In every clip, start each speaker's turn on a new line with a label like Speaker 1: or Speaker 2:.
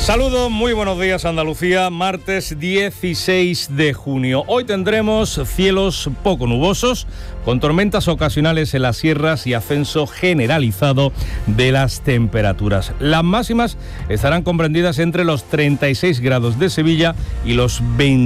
Speaker 1: Saludos, muy buenos días Andalucía, martes 16 de junio. Hoy tendremos cielos poco nubosos, con tormentas ocasionales en las sierras y ascenso generalizado de las temperaturas. Las máximas estarán comprendidas entre los 36 grados de Sevilla y los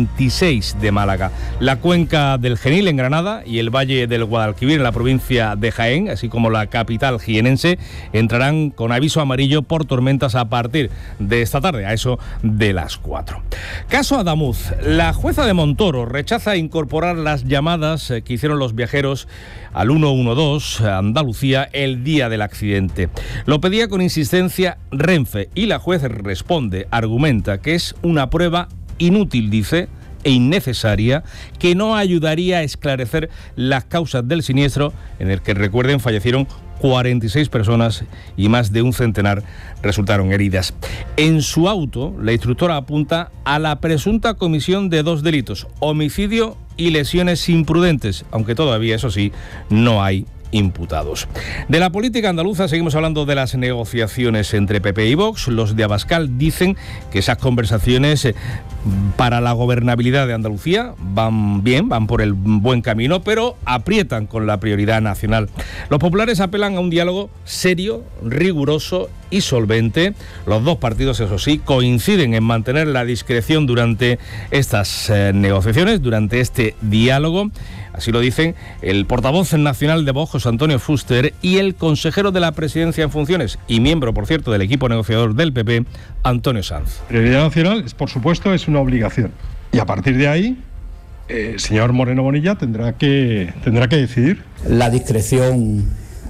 Speaker 1: 26 de Málaga. La cuenca del Genil en Granada y el valle del Guadalquivir en la provincia de Jaén, así como la capital jienense, entrarán con aviso amarillo por tormentas a partir de esta tarde, a eso de las 4. Caso Adamuz. La jueza de Montoro rechaza incorporar las llamadas que hicieron los viajeros al 112 Andalucía el día del accidente. Lo pedía con insistencia Renfe y la juez responde, argumenta que es una prueba inútil, dice, e innecesaria, que no ayudaría a esclarecer las causas del siniestro en el que, recuerden, fallecieron 46 personas y más de un centenar resultaron heridas. En su auto, la instructora apunta a la presunta comisión de 2 delitos, homicidio y lesiones imprudentes, aunque todavía, eso sí, no hay imputados. De la política andaluza seguimos hablando de las negociaciones entre PP y Vox. Los de Abascal dicen que esas conversaciones para la gobernabilidad de Andalucía van bien, van por el buen camino, pero aprietan con la prioridad nacional. Los populares apelan a un diálogo serio, riguroso y solvente. Los dos partidos, eso sí, coinciden en mantener la discreción durante estas negociaciones, durante este diálogo. Así lo dicen el portavoz nacional de Vox, José Antonio Fuster, y el consejero de la presidencia en funciones y miembro, por cierto, del equipo negociador del PP, Antonio Sanz.
Speaker 2: Prioridad nacional, por supuesto, es una obligación. Y a partir de ahí, el señor Moreno Bonilla tendrá que decidir.
Speaker 3: La discreción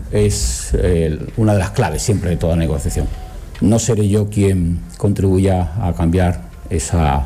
Speaker 3: es una de las claves siempre de toda negociación. No seré yo quien contribuya a cambiar esa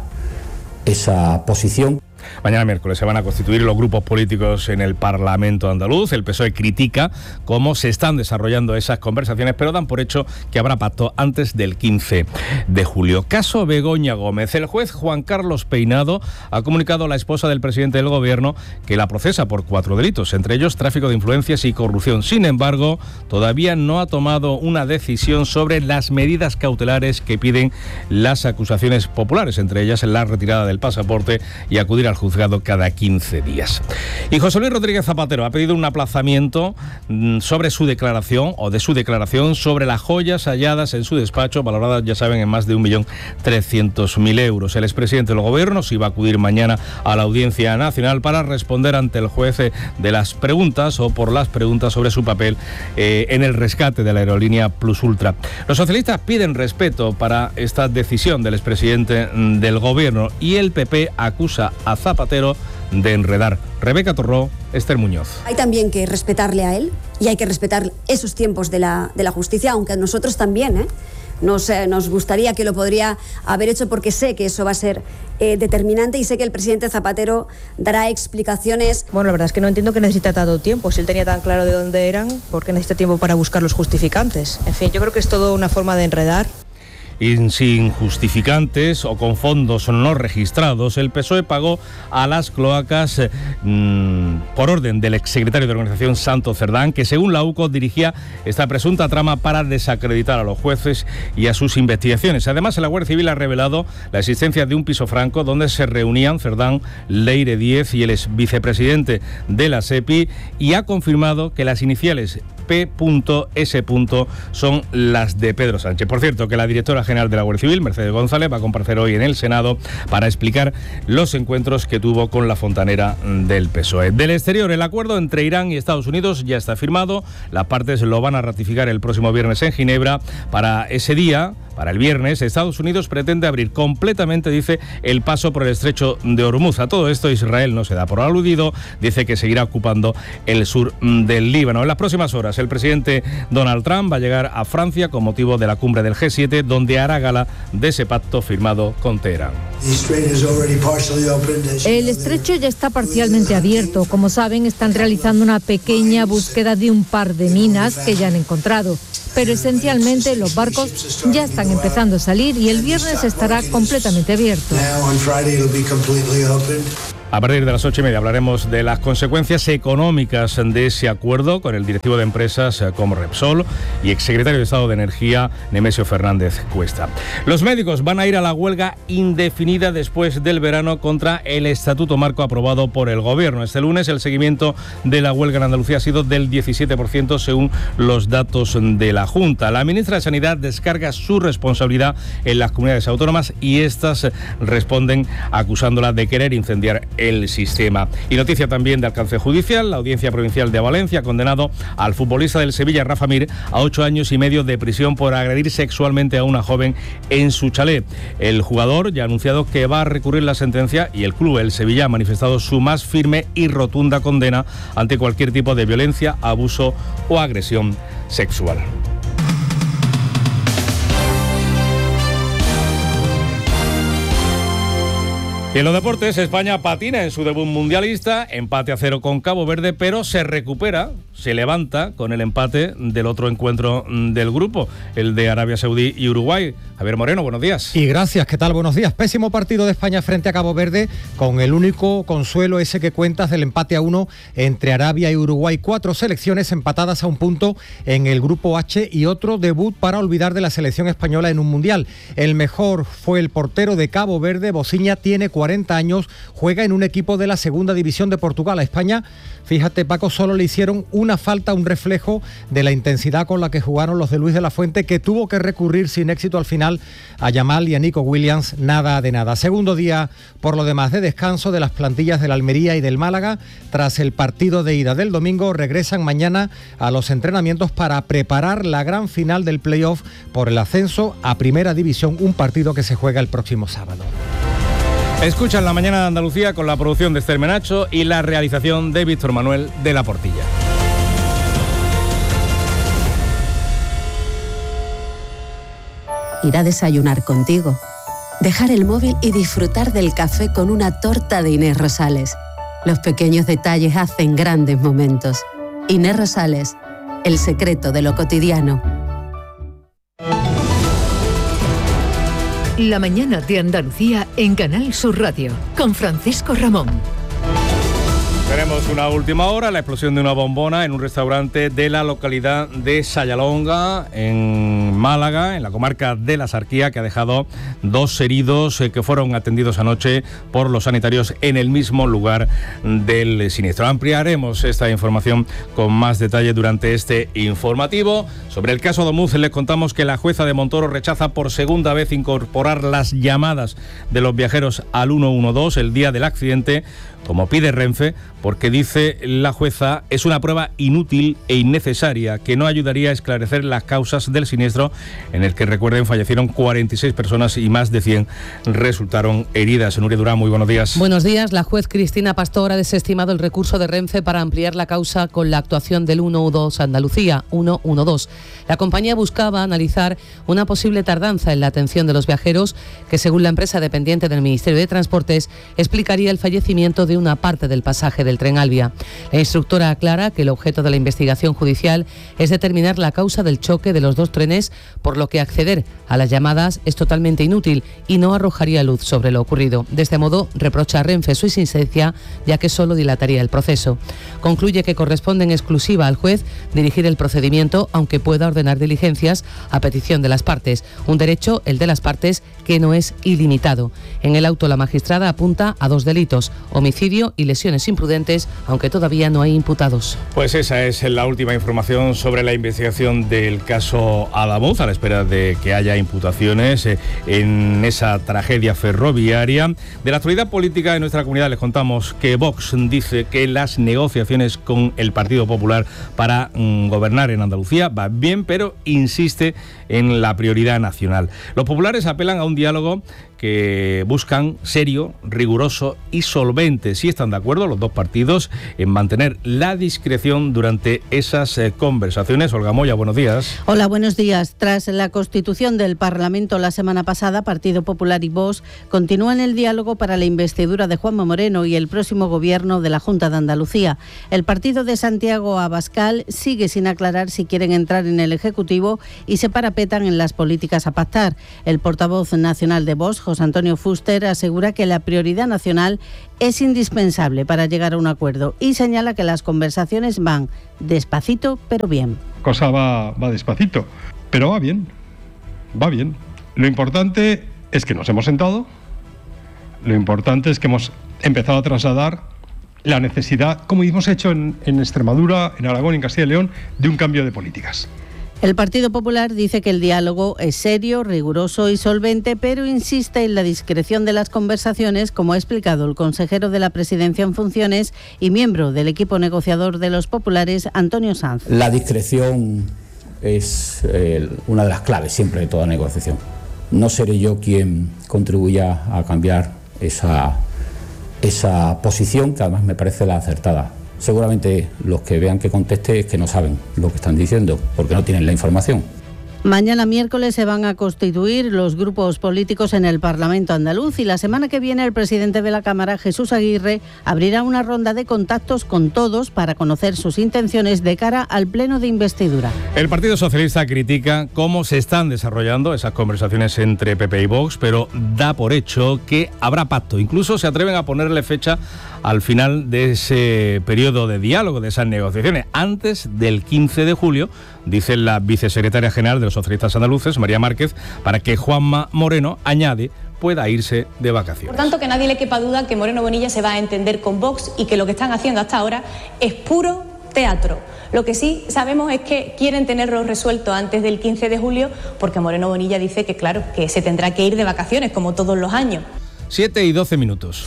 Speaker 3: posición.
Speaker 1: Mañana miércoles se van a constituir los grupos políticos en el Parlamento andaluz. El PSOE critica cómo se están desarrollando esas conversaciones, pero dan por hecho que habrá pacto antes del 15 de julio. Caso Begoña Gómez. El juez Juan Carlos Peinado ha comunicado a la esposa del presidente del Gobierno que la procesa por 4 delitos, entre ellos tráfico de influencias y corrupción. Sin embargo, todavía no ha tomado una decisión sobre las medidas cautelares que piden las acusaciones populares, entre ellas la retirada del pasaporte y acudir al juzgado cada 15 días. Y José Luis Rodríguez Zapatero ha pedido un aplazamiento sobre su declaración sobre las joyas halladas en su despacho, valoradas, ya saben, en más de 1.300.000 euros. El expresidente del Gobierno se iba a acudir mañana a la Audiencia Nacional para responder ante el juez de las preguntas o por las preguntas sobre su papel en el rescate de la aerolínea Plus Ultra. Los socialistas piden respeto para esta decisión del expresidente del Gobierno y el PP acusa a Zapatero de enredar. Rebeca Torró, Esther Muñoz.
Speaker 4: Hay también que respetarle a él y hay que respetar esos tiempos de la justicia, aunque a nosotros también, nos gustaría que lo podría haber hecho, porque sé que eso va a ser determinante y sé que el presidente Zapatero dará explicaciones.
Speaker 5: Bueno, la verdad es que no entiendo que necesita tanto tiempo. Si él tenía tan claro de dónde eran, ¿por qué necesita tiempo para buscar los justificantes? En fin, yo creo que es todo una forma de enredar.
Speaker 1: Y sin justificantes o con fondos no registrados, el PSOE pagó a las cloacas por orden del exsecretario de Organización Santo Cerdán, que según la UCO dirigía esta presunta trama para desacreditar a los jueces y a sus investigaciones. Además, la Guardia Civil ha revelado la existencia de un piso franco donde se reunían Cerdán, Leire Díez y el ex vicepresidente de la SEPI, y ha confirmado que las iniciales P.S. son las de Pedro Sánchez. Por cierto, que la directora general de la Guardia Civil, Mercedes González, va a comparecer hoy en el Senado para explicar los encuentros que tuvo con la fontanera del PSOE. Del exterior, el acuerdo entre Irán y Estados Unidos ya está firmado. Las partes lo van a ratificar el próximo viernes en Ginebra. Para ese día, para el viernes, Estados Unidos pretende abrir completamente, dice, el paso por el estrecho de Hormuz. A todo esto, Israel no se da por aludido. Dice que seguirá ocupando el sur del Líbano. En las próximas horas, el presidente Donald Trump va a llegar a Francia con motivo de la cumbre del G7, donde hará gala de ese pacto firmado con Teherán.
Speaker 6: El estrecho ya está parcialmente abierto. Como saben, están realizando una pequeña búsqueda de un par de minas que ya han encontrado. Pero esencialmente los barcos ya están empezando a salir y el viernes estará completamente abierto.
Speaker 1: A partir de las 8:30 hablaremos de las consecuencias económicas de ese acuerdo con el directivo de empresas como Repsol y exsecretario de Estado de Energía, Nemesio Fernández Cuesta. Los médicos van a ir a la huelga indefinida después del verano contra el Estatuto Marco aprobado por el Gobierno. Este lunes el seguimiento de la huelga en Andalucía ha sido del 17% según los datos de la Junta. La ministra de Sanidad descarga su responsabilidad en las comunidades autónomas y estas responden acusándola de querer incendiar el sistema. Y noticia también de alcance judicial: la Audiencia Provincial de Valencia ha condenado al futbolista del Sevilla, Rafa Mir, a 8 años y medio de prisión por agredir sexualmente a una joven en su chalet. El jugador ya ha anunciado que va a recurrir la sentencia y el club, el Sevilla, ha manifestado su más firme y rotunda condena ante cualquier tipo de violencia, abuso o agresión sexual. Y en los deportes, España patina en su debut mundialista, empate a 0 con Cabo Verde, pero se recupera, se levanta con el empate del otro encuentro del grupo, el de Arabia Saudí y Uruguay. Javier Moreno, buenos días.
Speaker 7: Y gracias, ¿qué tal? Buenos días. Pésimo partido de España frente a Cabo Verde, con el único consuelo ese que cuentas del empate a 1 entre Arabia y Uruguay. 4 selecciones empatadas a un punto en el grupo H y otro debut para olvidar de la selección española en un mundial. El mejor fue el portero de Cabo Verde, Bociña, tiene 40 años, juega en un equipo de la segunda división de Portugal. A España, fíjate, Paco, solo le hicieron una falta, un reflejo de la intensidad con la que jugaron los de Luis de la Fuente, que tuvo que recurrir sin éxito al final a Yamal y a Nico Williams. Nada de nada. Segundo día, por lo demás, de descanso de las plantillas del Almería y del Málaga. Tras el partido de ida del domingo, regresan mañana a los entrenamientos para preparar la gran final del playoff por el ascenso a Primera División, un partido que se juega el próximo sábado.
Speaker 1: Escuchan La Mañana de Andalucía con la producción de Esther Menacho y la realización de Víctor Manuel de la Portilla.
Speaker 8: Ir a desayunar contigo, dejar el móvil y disfrutar del café con una torta de Inés Rosales. Los pequeños detalles hacen grandes momentos. Inés Rosales, el secreto de lo cotidiano.
Speaker 6: La Mañana de Andalucía en Canal Sur Radio, con Francisco Ramón.
Speaker 1: Tenemos una última hora, la explosión de una bombona en un restaurante de la localidad de Sayalonga, en Málaga, en la comarca de la Sarquía, que ha dejado 2 heridos que fueron atendidos anoche por los sanitarios en el mismo lugar del siniestro. Ampliaremos esta información con más detalle durante este informativo. Sobre el caso Domuz, les contamos que la jueza de Montoro rechaza por segunda vez incorporar las llamadas de los viajeros al 112 el día del accidente, como pide Renfe, porque dice la jueza es una prueba inútil e innecesaria que no ayudaría a esclarecer las causas del siniestro en el que, recuerden, fallecieron 46 personas y más de 100 resultaron heridas. Nuria Durán, muy buenos días.
Speaker 9: Buenos días. La juez Cristina Pastor ha desestimado el recurso de Renfe para ampliar la causa con la actuación del 112 Andalucía, 112. La compañía buscaba analizar una posible tardanza en la atención de los viajeros que, según la empresa dependiente del Ministerio de Transportes, explicaría el fallecimiento de una parte del pasaje del tren Alvia. La instructora aclara que el objeto de la investigación judicial es determinar la causa del choque de los 2 trenes, por lo que acceder a las llamadas es totalmente inútil y no arrojaría luz sobre lo ocurrido. De este modo, reprocha a Renfe su insistencia, ya que solo dilataría el proceso. Concluye que corresponde en exclusiva al juez dirigir el procedimiento, aunque pueda ordenar diligencias a petición de las partes. Un derecho, el de las partes, que no es ilimitado. En el auto, la magistrada apunta a 2 delitos: homicidio y lesiones imprudentes, aunque todavía no hay imputados.
Speaker 1: Pues esa es la última información sobre la investigación del caso Adamuz, a la espera de que haya imputaciones en esa tragedia ferroviaria. De la actualidad política de nuestra comunidad les contamos que Vox dice que las negociaciones con el Partido Popular para gobernar en Andalucía van bien, pero insiste en la prioridad nacional. Los populares apelan a un diálogo que buscan serio, riguroso y solvente. Sí están de acuerdo los dos partidos partidos en mantener la discreción durante esas conversaciones. Olga Moya, buenos días.
Speaker 10: Hola, buenos días. Tras la constitución del Parlamento la semana pasada, Partido Popular y Vox continúan el diálogo para la investidura de Juanma Moreno y el próximo gobierno de la Junta de Andalucía. El partido de Santiago Abascal sigue sin aclarar si quieren entrar en el Ejecutivo y se parapetan en las políticas a pactar. El portavoz nacional de Vox, José Antonio Fuster, asegura que la prioridad nacional es indispensable para llegar a un acuerdo y señala que las conversaciones van despacito, pero bien.
Speaker 2: Cosa va despacito, pero va bien, va bien. Lo importante es que nos hemos sentado, lo importante es que hemos empezado a trasladar la necesidad, como hemos hecho en Extremadura, en Aragón y en Castilla y León, de un cambio de políticas.
Speaker 10: El Partido Popular dice que el diálogo es serio, riguroso y solvente, pero insiste en la discreción de las conversaciones, como ha explicado el consejero de la Presidencia en funciones y miembro del equipo negociador de los populares, Antonio Sanz.
Speaker 3: La discreción es una de las claves siempre de toda negociación. No seré yo quien contribuya a cambiar esa posición, que además me parece la acertada. Seguramente los que vean que conteste es que no saben lo que están diciendo, porque no tienen la información.
Speaker 10: Mañana miércoles se van a constituir los grupos políticos en el Parlamento andaluz y la semana que viene el presidente de la Cámara, Jesús Aguirre, abrirá una ronda de contactos con todos para conocer sus intenciones de cara al pleno de investidura.
Speaker 1: El Partido Socialista critica cómo se están desarrollando esas conversaciones entre PP y Vox, pero da por hecho que habrá pacto. Incluso se atreven a ponerle fecha al final de ese periodo de diálogo, de esas negociaciones, antes del 15 de julio, dice la vicesecretaria general de los socialistas andaluces, María Márquez, para que Juanma Moreno, añade, pueda irse de vacaciones.
Speaker 11: Por tanto, que nadie le quepa duda que Moreno Bonilla se va a entender con Vox y que lo que están haciendo hasta ahora es puro teatro. Lo que sí sabemos es que quieren tenerlo resuelto antes del 15 de julio porque Moreno Bonilla dice que, claro, que se tendrá que ir de vacaciones, como todos los años.
Speaker 1: 7:12.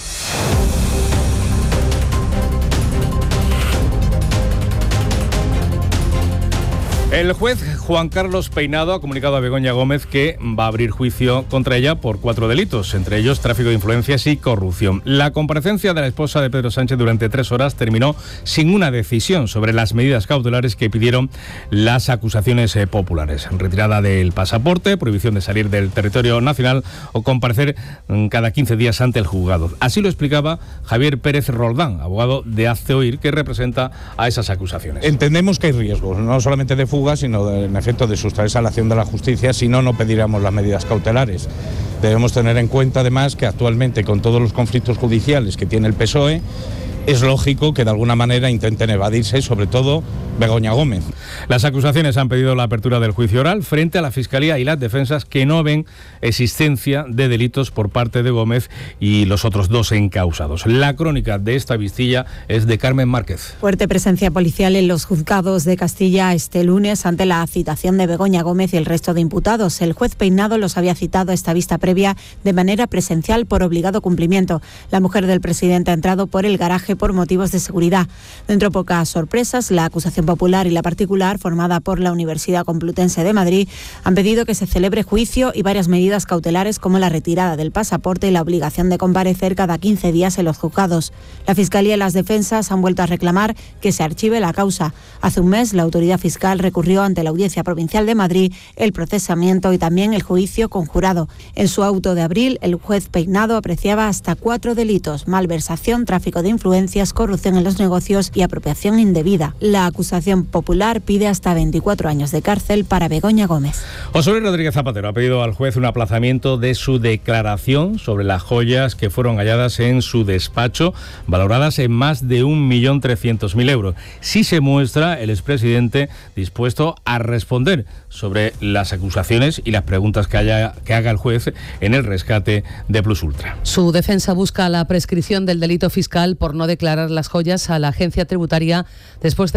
Speaker 1: El juez Juan Carlos Peinado ha comunicado a Begoña Gómez que va a abrir juicio contra ella por 4 delitos, entre ellos tráfico de influencias y corrupción. La comparecencia de la esposa de Pedro Sánchez durante 3 horas terminó sin una decisión sobre las medidas cautelares que pidieron las acusaciones populares. Retirada del pasaporte, prohibición de salir del territorio nacional o comparecer cada 15 días ante el juzgado. Así lo explicaba Javier Pérez Roldán, abogado de Hazte Oír, que representa a esas acusaciones.
Speaker 12: Entendemos que hay riesgos, no solamente de fuga, sino en efecto de sustraerse a la acción de la justicia, si no, no pediríamos las medidas cautelares. Debemos tener en cuenta además que actualmente, con todos los conflictos judiciales que tiene el PSOE, es lógico que de alguna manera intenten evadirse, sobre todo Begoña Gómez.
Speaker 1: Las acusaciones han pedido la apertura del juicio oral frente a la Fiscalía y las defensas, que no ven existencia de delitos por parte de Gómez y los otros 2 encausados. La crónica de esta vistilla es de Carmen Márquez.
Speaker 13: Fuerte presencia policial en los juzgados de Castilla este lunes ante la citación de Begoña Gómez y el resto de imputados. El juez Peinado los había citado a esta vista previa de manera presencial por obligado cumplimiento. La mujer del presidente ha entrado por el garaje por motivos de seguridad. Dentro pocas sorpresas, la acusación popular y la particular, formada por la Universidad Complutense de Madrid, han pedido que se celebre juicio y varias medidas cautelares como la retirada del pasaporte y la obligación de comparecer cada 15 días en los juzgados. La Fiscalía y las defensas han vuelto a reclamar que se archive la causa. Hace un mes, la autoridad fiscal recurrió ante la Audiencia Provincial de Madrid el procesamiento y también el juicio conjurado. En su auto de abril, el juez Peinado apreciaba hasta 4 delitos: malversación, tráfico de influencias, corrupción en los negocios y apropiación indebida. La acusación popular pide hasta 24 años de cárcel para Begoña Gómez.
Speaker 1: José Luis Rodríguez Zapatero ha pedido al juez un aplazamiento de su declaración sobre las joyas que fueron halladas en su despacho, valoradas en más de 1.300.000 euros. Si se muestra el expresidente dispuesto a responder sobre las acusaciones y las preguntas que haga el juez en el rescate de Plus Ultra.
Speaker 9: Su defensa busca la prescripción del delito fiscal por no declarar las joyas a la agencia tributaria después de que el juez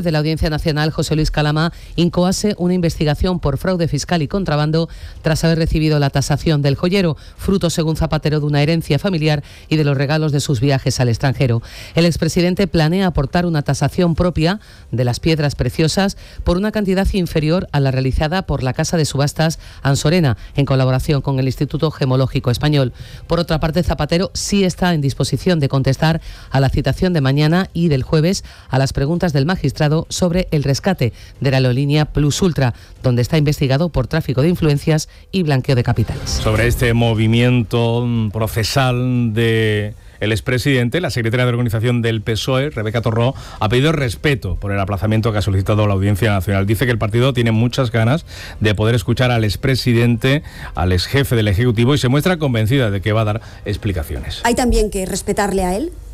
Speaker 9: juez de la Audiencia Nacional, José Luis Calama, incoase una investigación por fraude fiscal y contrabando tras haber recibido la tasación del joyero, fruto, según Zapatero, de una herencia familiar y de los regalos de sus viajes al extranjero. El expresidente planea aportar una tasación propia de las piedras preciosas por una cantidad inferior a la realizada por la Casa de Subastas Ansorena, en colaboración con el Instituto Gemológico Español. Por otra parte, Zapatero sí está en disposición de contestar a la citación de mañana y del jueves a las preguntas del magistrado sobre el rescate de la aerolínea Plus Ultra, donde está investigado por tráfico de influencias y blanqueo de capitales.
Speaker 1: Sobre este movimiento procesal de el expresidente, la secretaria de Organización del PSOE, Rebeca Torró, ha pedido respeto por el aplazamiento que ha solicitado la Audiencia Nacional. Dice que el partido tiene muchas ganas de poder escuchar al expresidente, al exjefe del Ejecutivo, y se muestra convencida de que va a dar explicaciones.
Speaker 4: Hay también que respetarle a él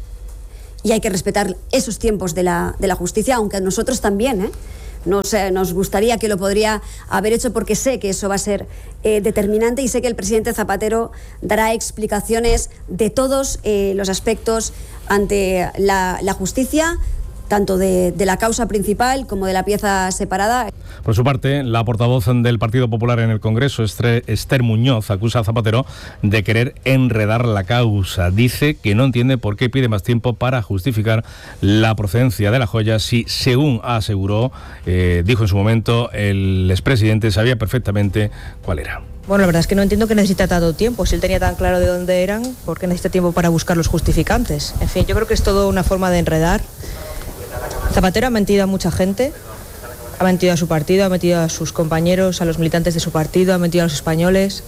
Speaker 4: y hay que respetar esos tiempos de la justicia, aunque a nosotros también, nos gustaría que lo podría haber hecho, porque sé que eso va a ser determinante y sé que el presidente Zapatero dará explicaciones de todos los aspectos ante la justicia, tanto de la causa principal como de la pieza separada.
Speaker 1: Por su parte, la portavoz del Partido Popular en el Congreso, Esther Muñoz, acusa a Zapatero de querer enredar la causa. Dice que no entiende por qué pide más tiempo para justificar la procedencia de la joya si, según aseguró, dijo en su momento, el expresidente sabía perfectamente cuál era.
Speaker 5: Bueno, la verdad es que no entiendo que necesita tanto tiempo. Si él tenía tan claro de dónde eran, ¿por qué necesita tiempo para buscar los justificantes? En fin, yo creo que es todo una forma de enredar. Zapatero ha mentido a mucha gente, ha mentido a su partido, ha mentido a sus compañeros, a los militantes de su partido, ha mentido a los españoles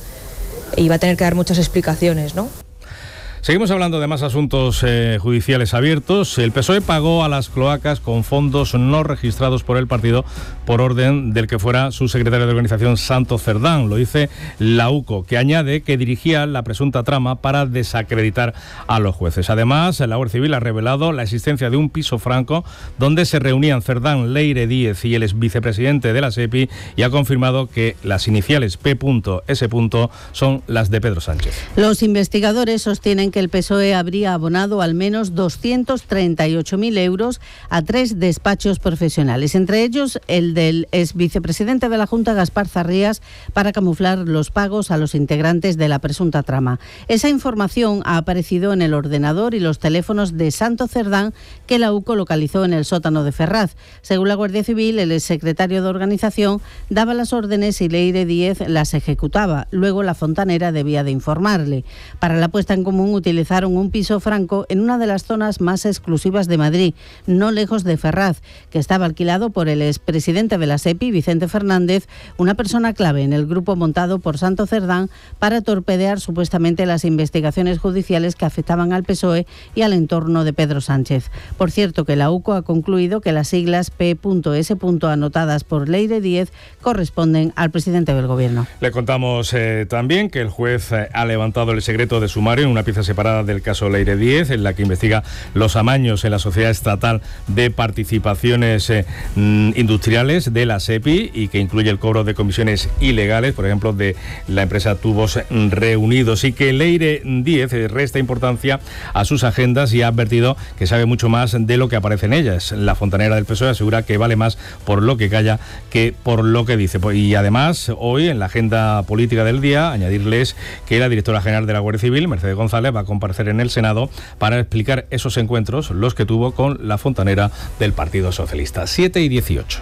Speaker 5: y va a tener que dar muchas explicaciones, ¿no?
Speaker 1: Seguimos hablando de más asuntos judiciales abiertos. El PSOE pagó a las cloacas con fondos no registrados por el partido por orden del que fuera su secretario de organización, Santos Cerdán. Lo dice la UCO, que añade que dirigía la presunta trama para desacreditar a los jueces. Además, la Guardia Civil ha revelado la existencia de un piso franco donde se reunían Cerdán, Leire Díez y el exvicepresidente de la SEPI, y ha confirmado que las iniciales P.S. son las de Pedro Sánchez.
Speaker 10: Los investigadores sostienen que el PSOE habría abonado al menos 238.000 euros a 3 despachos profesionales, entre ellos el del exvicepresidente de la Junta, Gaspar Zarrías, para camuflar los pagos a los integrantes de la presunta trama. Esa información ha aparecido en el ordenador y los teléfonos de Santos Cerdán, que la UCO localizó en el sótano de Ferraz. Según la Guardia Civil, el exsecretario de organización daba las órdenes y Leire Díez las ejecutaba. Luego la fontanera debía de informarle. Para la puesta en común utilizaron un piso franco en una de las zonas más exclusivas de Madrid, no lejos de Ferraz, que estaba alquilado por el expresidente de la SEPI, Vicente Fernández, una persona clave en el grupo montado por Santos Cerdán para torpedear supuestamente las investigaciones judiciales que afectaban al PSOE y al entorno de Pedro Sánchez. Por cierto, que la UCO ha concluido que las siglas P.S. anotadas por Leire Díez corresponden al presidente del Gobierno.
Speaker 1: Le contamos también que el juez ha levantado el secreto de sumario en una pieza separada del caso Leire Díez, en la que investiga los amaños en la Sociedad Estatal de Participaciones Industriales de la SEPI, y que incluye el cobro de comisiones ilegales, por ejemplo, de la empresa Tubos Reunidos, y que Leire Díez resta importancia a sus agendas y ha advertido que sabe mucho más de lo que aparece en ellas. La fontanera del PSOE asegura que vale más por lo que calla que por lo que dice. Y además, hoy en la agenda política del día, añadirles que la directora general de la Guardia Civil, Mercedes González, va a comparecer en el Senado para explicar esos encuentros, los que tuvo con la fontanera del Partido Socialista. 7:18.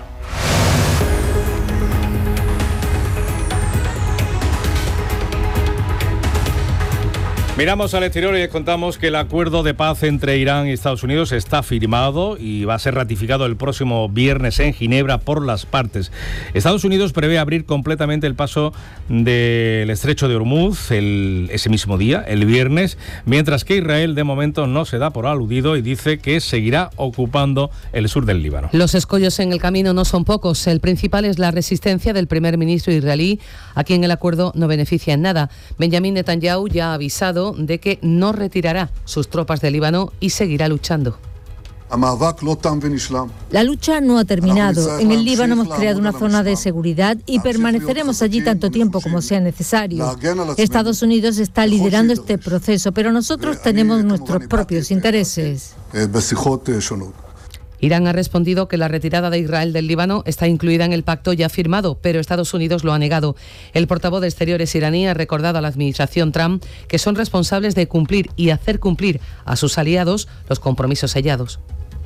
Speaker 1: Miramos al exterior y les contamos que el acuerdo de paz entre Irán y Estados Unidos está firmado y va a ser ratificado el próximo viernes en Ginebra por las partes. Estados Unidos prevé abrir completamente el paso del estrecho de Hormuz ese mismo día, el viernes, mientras que Israel de momento no se da por aludido y dice que seguirá ocupando el sur del Líbano.
Speaker 9: Los escollos en el camino no son pocos. El principal es la resistencia del primer ministro israelí, a quien el acuerdo no beneficia en nada. Benjamín Netanyahu ya ha avisado de que no retirará sus tropas del Líbano y seguirá luchando.
Speaker 6: La lucha no ha terminado. En el Líbano hemos creado una zona de seguridad y permaneceremos allí tanto tiempo como sea necesario. Estados Unidos está liderando este proceso, pero nosotros tenemos nuestros propios intereses.
Speaker 9: Irán ha respondido que la retirada de Israel del Líbano está incluida en el pacto ya firmado, pero Estados Unidos lo ha negado. El portavoz de Exteriores iraní ha recordado a la administración Trump que son responsables de cumplir y hacer cumplir a sus aliados los compromisos sellados.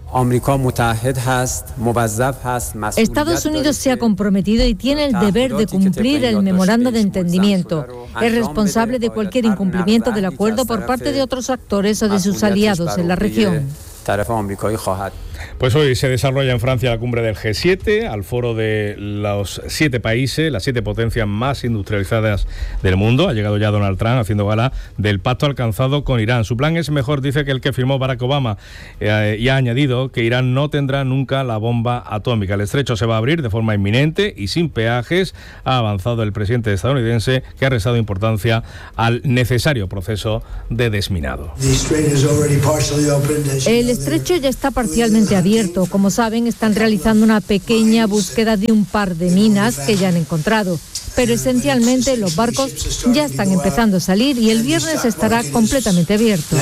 Speaker 6: Estados Unidos se ha comprometido y tiene el deber de cumplir el memorando de entendimiento. Es responsable de cualquier incumplimiento del acuerdo por parte de otros actores o de sus aliados en la región.
Speaker 1: Pues hoy se desarrolla en Francia la cumbre del G7, al foro de los 7 países, las 7 potencias más industrializadas del mundo. Ha llegado ya Donald Trump haciendo gala del pacto alcanzado con Irán. Su plan es mejor, dice, que el que firmó Barack Obama, y ha añadido que Irán no tendrá nunca la bomba atómica. El estrecho se va a abrir de forma inminente y sin peajes, ha avanzado el presidente estadounidense, que ha restado importancia al necesario proceso de desminado.
Speaker 6: El estrecho ya está parcialmente abierto. Como saben, están realizando una pequeña búsqueda de un par de minas que ya han encontrado. Pero esencialmente los barcos ya están empezando a salir y el viernes estará completamente abierto.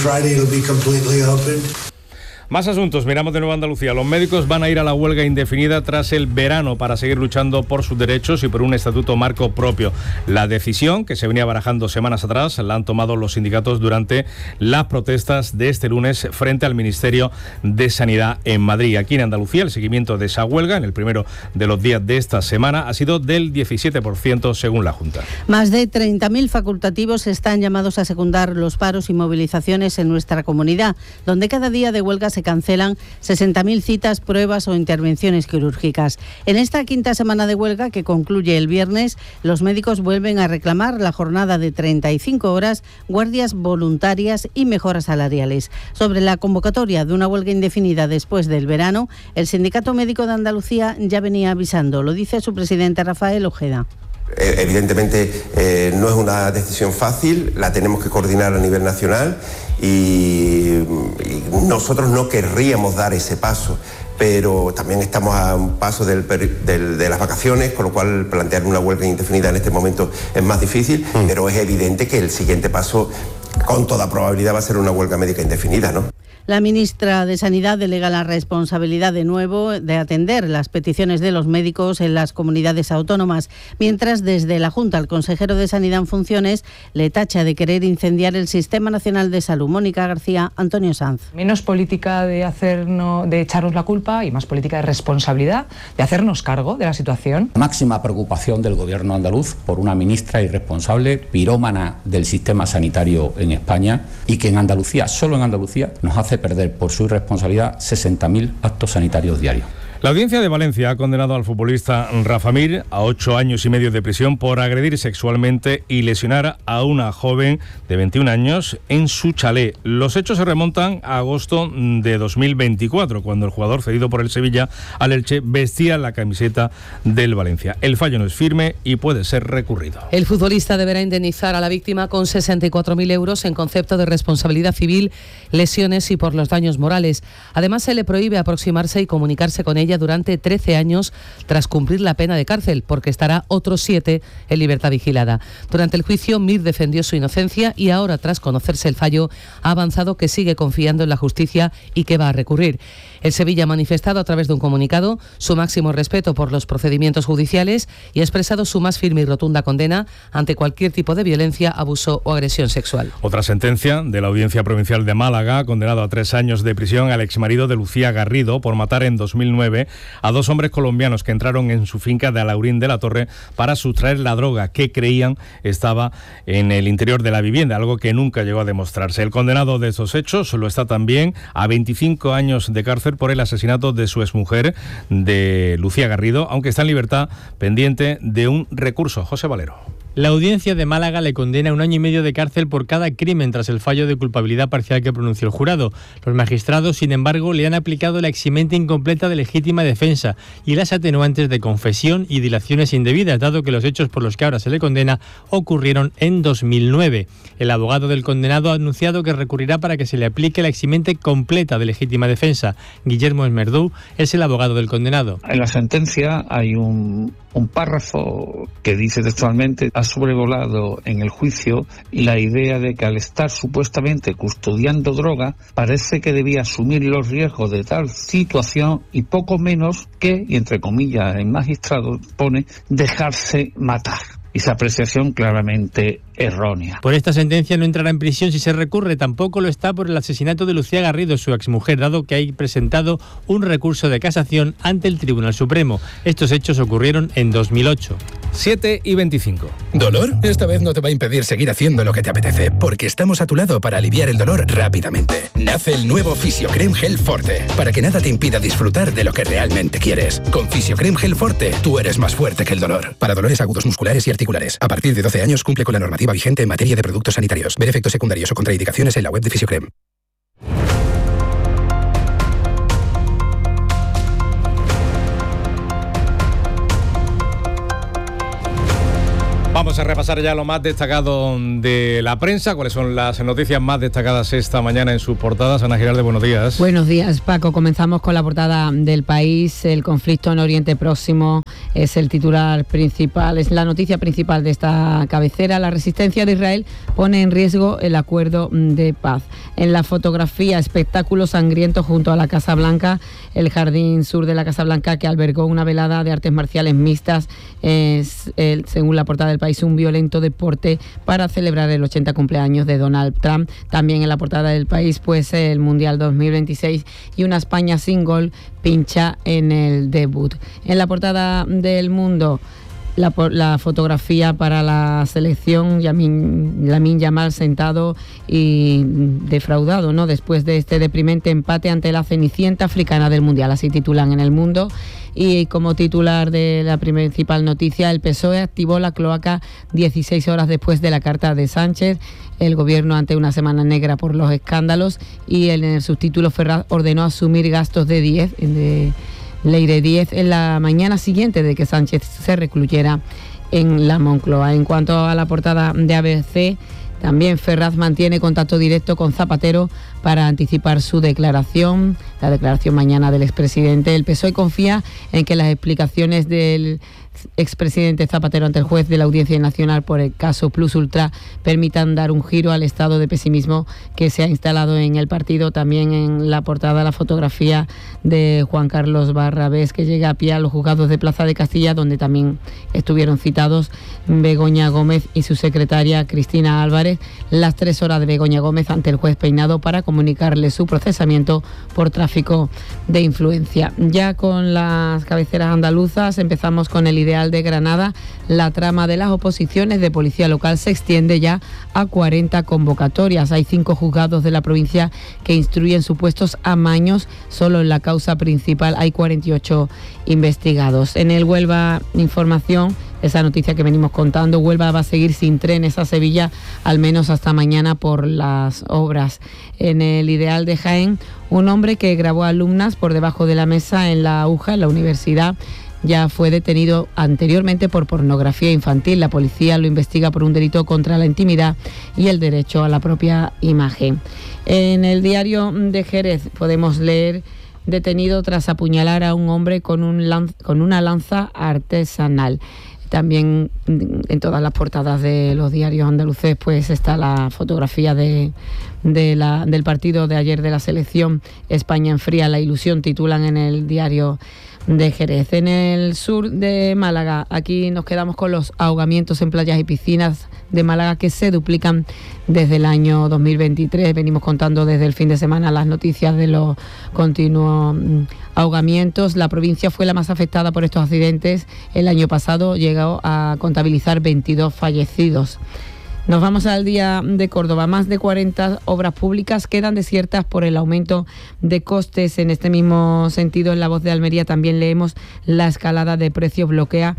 Speaker 1: Más asuntos, miramos de nuevo a Andalucía. Los médicos van a ir a la huelga indefinida tras el verano para seguir luchando por sus derechos y por un estatuto marco propio. La decisión, que se venía barajando semanas atrás, la han tomado los sindicatos durante las protestas de este lunes frente al Ministerio de Sanidad en Madrid. Aquí en Andalucía, el seguimiento de esa huelga, en el primero de los días de esta semana, ha sido del 17% según la Junta.
Speaker 10: Más de 30.000 facultativos están llamados a secundar los paros y movilizaciones en nuestra comunidad, donde cada día de huelga se cancelan 60.000 citas, pruebas o intervenciones quirúrgicas. En esta quinta semana de huelga, que concluye el viernes, los médicos vuelven a reclamar la jornada de 35 horas, guardias voluntarias y mejoras salariales. Sobre la convocatoria de una huelga indefinida después del verano, el Sindicato Médico de Andalucía ya venía avisando. Lo dice su presidente Rafael Ojeda.
Speaker 14: Evidentemente no es una decisión fácil, la tenemos que coordinar a nivel nacional y nosotros no querríamos dar ese paso, pero también estamos a un paso de las vacaciones, con lo cual plantear una huelga indefinida en este momento es más difícil, pero es evidente que el siguiente paso con toda probabilidad va a ser una huelga médica indefinida, ¿no?
Speaker 10: La ministra de Sanidad delega la responsabilidad de nuevo de atender las peticiones de los médicos en las comunidades autónomas, mientras desde la Junta el consejero de Sanidad en funciones le tacha de querer incendiar el Sistema Nacional de Salud. Mónica García, Antonio Sanz.
Speaker 15: Menos política de echarnos la culpa y más política de responsabilidad, de hacernos cargo de la situación.
Speaker 3: Máxima preocupación del gobierno andaluz por una ministra irresponsable, pirómana del sistema sanitario en España, y que en Andalucía, solo en Andalucía, nos hace perder por su irresponsabilidad 60.000 actos sanitarios diarios.
Speaker 1: La Audiencia de Valencia ha condenado al futbolista Rafa Mir a 8 años y medio de prisión por agredir sexualmente y lesionar a una joven de 21 años en su chalet. Los hechos se remontan a agosto de 2024, cuando el jugador cedido por el Sevilla al Elche vestía la camiseta del Valencia. El fallo no es firme y puede ser recurrido.
Speaker 9: El futbolista deberá indemnizar a la víctima con 64.000 euros en concepto de responsabilidad civil, lesiones y por los daños morales. Además, se le prohíbe aproximarse y comunicarse con ella durante 13 años tras cumplir la pena de cárcel, porque estará otros 7 en libertad vigilada. Durante el juicio, Mir defendió su inocencia y ahora, tras conocerse el fallo, ha avanzado que sigue confiando en la justicia y que va a recurrir. El Sevilla ha manifestado a través de un comunicado su máximo respeto por los procedimientos judiciales y ha expresado su más firme y rotunda condena ante cualquier tipo de violencia, abuso o agresión sexual.
Speaker 1: Otra sentencia de la Audiencia Provincial de Málaga ha condenado a 3 años de prisión al exmarido de Lucía Garrido por matar en 2009 a 2 hombres colombianos que entraron en su finca de Alaurín de la Torre para sustraer la droga que creían estaba en el interior de la vivienda, algo que nunca llegó a demostrarse. El condenado de estos hechos lo está también a 25 años de cárcel por el asesinato de su exmujer, de Lucía Garrido, aunque está en libertad pendiente de un recurso. José Valero.
Speaker 16: La Audiencia de Málaga le condena a 1 año y medio de cárcel por cada crimen tras el fallo de culpabilidad parcial que pronunció el jurado. Los magistrados, sin embargo, le han aplicado la eximente incompleta de legítima defensa y las atenuantes de confesión y dilaciones indebidas, dado que los hechos por los que ahora se le condena ocurrieron en 2009. El abogado del condenado ha anunciado que recurrirá para que se le aplique la eximente completa de legítima defensa. Guillermo Esmerdú es el abogado del condenado.
Speaker 17: En la sentencia hay un párrafo que dice textualmente: ha sobrevolado en el juicio la idea de que al estar supuestamente custodiando droga, parece que debía asumir los riesgos de tal situación y poco menos que, y entre comillas el magistrado pone, dejarse matar. Esa apreciación claramente errónea.
Speaker 16: Por esta sentencia no entrará en prisión si se recurre, tampoco lo está por el asesinato de Lucía Garrido, su exmujer, dado que hay presentado un recurso de casación ante el Tribunal Supremo. Estos hechos ocurrieron en 2008.
Speaker 1: 7:25.
Speaker 18: ¿Dolor? Esta vez no te va a impedir seguir haciendo lo que te apetece, porque estamos a tu lado para aliviar el dolor rápidamente. Nace el nuevo Fisiocrem Gel Forte, para que nada te impida disfrutar de lo que realmente quieres. Con Fisiocrem Gel Forte, tú eres más fuerte que el dolor. Para dolores agudos musculares y articulares. A partir de 12 años cumple con la normativa vigente en materia de productos sanitarios. Ver efectos secundarios o contraindicaciones en la web de Fisiocrem.
Speaker 1: Vamos a repasar ya lo más destacado de la prensa. ¿Cuáles son las noticias más destacadas esta mañana en sus portadas? Ana Giralde, buenos días.
Speaker 19: Buenos días, Paco. Comenzamos con la portada del País. El conflicto en Oriente Próximo es el titular principal, es la noticia principal de esta cabecera. La resistencia de Israel pone en riesgo el acuerdo de paz. En la fotografía, espectáculo sangriento junto a la Casa Blanca, el jardín sur de la Casa Blanca que albergó una velada de artes marciales mixtas. Según la portada del País, un violento deporte para celebrar el 80 cumpleaños de Donald Trump. También en la portada del País, pues el Mundial 2026 y una España sin gol pincha en el debut. En la portada del Mundo, la fotografía para la selección, Lamine Yamal sentado y defraudado, ¿no?, después de este deprimente empate ante la cenicienta africana del Mundial, así titulan en El Mundo. Y como titular de la principal noticia, el PSOE activó la cloaca 16 horas después de la carta de Sánchez. El gobierno ante una semana negra por los escándalos, y en el subtítulo, Ferraz ordenó asumir gastos de Leire 10 en la mañana siguiente de que Sánchez se recluyera en la Moncloa. En cuanto a la portada de ABC, también Ferraz mantiene contacto directo con Zapatero para anticipar su declaración, la declaración mañana del expresidente. El PSOE confía en que las explicaciones del expresidente Zapatero ante el juez de la Audiencia Nacional por el caso Plus Ultra permitan dar un giro al estado de pesimismo que se ha instalado en el partido. También en la portada, la fotografía de Juan Carlos Barrabés, que llega a pie a los juzgados de Plaza de Castilla, donde también estuvieron citados Begoña Gómez y su secretaria Cristina Álvarez. Las 3 horas de Begoña Gómez ante el juez Peinado para comunicarle su procesamiento por tráfico de influencia. Ya con las cabeceras andaluzas, empezamos con El Ideal de Granada. La trama de las oposiciones de policía local se extiende ya a 40 convocatorias. Hay 5 juzgados de la provincia que instruyen supuestos amaños. Solo en la causa principal hay 48 investigados. En el Huelva Información, esa noticia que venimos contando, Huelva va a seguir sin trenes a Sevilla, al menos hasta mañana, por las obras. En El Ideal de Jaén, un hombre que grabó alumnas por debajo de la mesa en la UJA, en la universidad, ya fue detenido anteriormente por pornografía infantil. La policía lo investiga por un delito contra la intimidad y el derecho a la propia imagen. En el Diario de Jerez podemos leer: detenido tras apuñalar a un hombre con una lanza artesanal. También en todas las portadas de los diarios andaluces pues está la fotografía del partido de ayer de la selección. España enfría la ilusión, titulan en el Diario de Jerez. En el sur de Málaga, aquí nos quedamos con los ahogamientos en playas y piscinas de Málaga, que se duplican desde el año 2023. Venimos contando desde el fin de semana las noticias de los continuos ahogamientos. La provincia fue la más afectada por estos accidentes. El año pasado llegó a contabilizar 22 fallecidos. Nos vamos al Día de Córdoba. Más de 40 obras públicas quedan desiertas por el aumento de costes. En este mismo sentido, en La Voz de Almería también leemos: la escalada de precios bloquea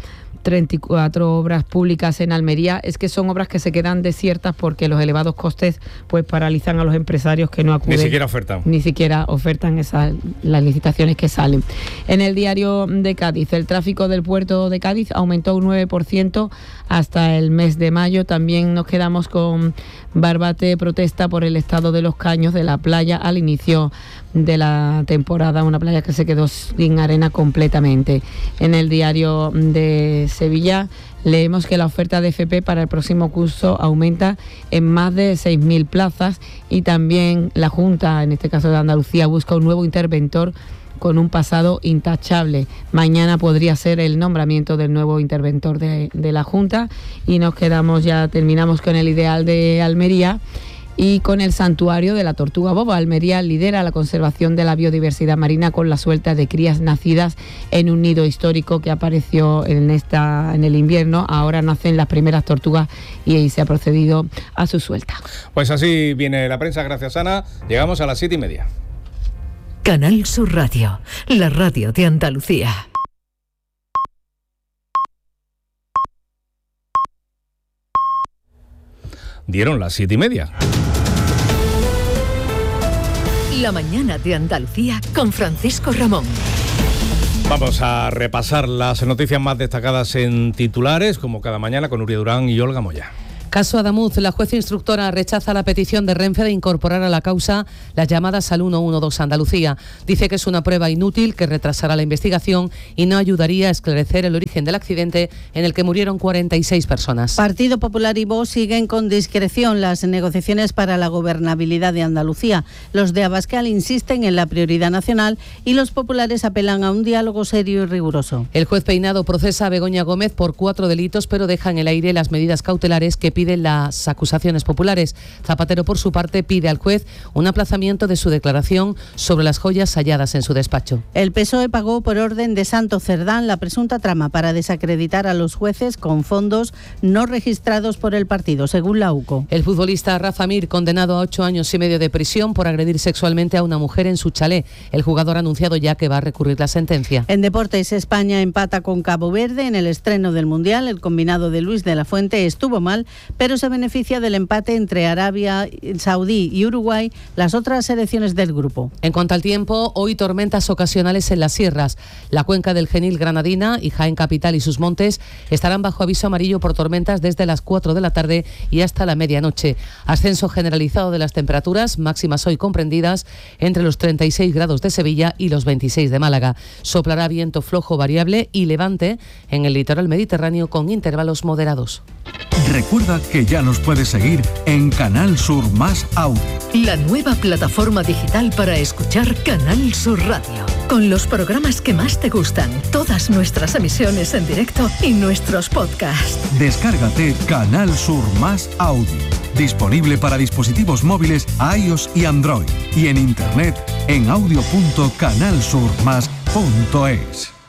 Speaker 19: 34 obras públicas en Almería. Es que son obras que se quedan desiertas porque los elevados costes pues paralizan a los empresarios que no acuden. Ni siquiera ofertan las licitaciones que salen. En el Diario de Cádiz, el tráfico del puerto de Cádiz aumentó un 9% hasta el mes de mayo. También nos quedamos con Barbate protesta por el estado de los caños de la playa al inicio de la temporada, una playa que se quedó sin arena completamente. En el Diario de Sevilla leemos que la oferta de FP para el próximo curso aumenta en más de 6.000 plazas y también la Junta, en este caso de Andalucía, busca un nuevo interventor con un pasado intachable. Mañana podría ser el nombramiento del nuevo interventor de la Junta y terminamos con el ideal de Almería y con el santuario de la tortuga boba. Almería lidera la conservación de la biodiversidad marina con la suelta de crías nacidas en un nido histórico que apareció en el invierno. Ahora nacen las primeras tortugas y ahí se ha procedido a su suelta.
Speaker 1: Pues así viene la prensa, gracias Ana. Llegamos a las 7:30.
Speaker 20: Canal Sur Radio, la radio de Andalucía.
Speaker 1: Dieron las 7:30.
Speaker 20: La mañana de Andalucía con Francisco Ramón.
Speaker 1: Vamos a repasar las noticias más destacadas en titulares, como cada mañana, con Nuria Durán y Olga Moya.
Speaker 9: Caso Adamuz, la juez instructora rechaza la petición de Renfe de incorporar a la causa las llamadas al 112 Andalucía. Dice que es una prueba inútil que retrasará la investigación y no ayudaría a esclarecer el origen del accidente en el que murieron 46 personas.
Speaker 10: Partido Popular y Vox siguen con discreción las negociaciones para la gobernabilidad de Andalucía. Los de Abascal insisten en la prioridad nacional y los populares apelan a un diálogo serio y riguroso.
Speaker 9: El juez Peinado procesa a Begoña Gómez por 4 delitos, pero deja en el aire las medidas cautelares que piden las acusaciones populares. Zapatero, por su parte, pide al juez un aplazamiento de su declaración sobre las joyas halladas en su despacho.
Speaker 10: El PSOE pagó por orden de Santo Cerdán la presunta trama para desacreditar a los jueces con fondos no registrados por el partido, según la UCO.
Speaker 9: El futbolista Rafa Mir, condenado a 8 años y medio de prisión por agredir sexualmente a una mujer en su chalet. El jugador ha anunciado ya que va a recurrir la sentencia.
Speaker 10: En deportes, España empata con Cabo Verde en el estreno del Mundial. El combinado de Luis de la Fuente estuvo mal, pero se beneficia del empate entre Arabia Saudí y Uruguay, las otras selecciones del grupo.
Speaker 9: En cuanto al tiempo, hoy tormentas ocasionales en las sierras. La cuenca del Genil Granadina y Jaén Capital y sus montes estarán bajo aviso amarillo por tormentas desde las 4 de la tarde y hasta la medianoche. Ascenso generalizado de las temperaturas, máximas hoy comprendidas entre los 36 grados de Sevilla y los 26 de Málaga. Soplará viento flojo variable y levante en el litoral mediterráneo con intervalos moderados.
Speaker 21: Recuerda que ya nos puedes seguir en Canal Sur Más Audio.
Speaker 20: La nueva plataforma digital para escuchar Canal Sur Radio. Con los programas que más te gustan, todas nuestras emisiones en directo y nuestros podcasts.
Speaker 21: Descárgate Canal Sur Más Audio. Disponible para dispositivos móviles iOS y Android. Y en internet en audio.canalsurmas.es.